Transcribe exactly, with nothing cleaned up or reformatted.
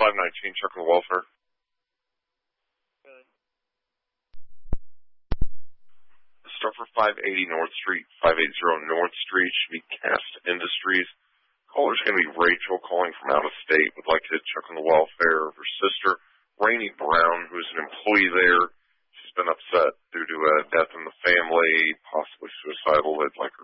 five nineteen, check on the welfare. Good. Start for five eighty North Street, five eighty North Street should be Cast Industries. Caller's going to be Rachel calling from out of state. Would like to check on the welfare of her sister, Rainey Brown, who's an employee there. She's been upset due to a death in the family, possibly suicidal. They'd like her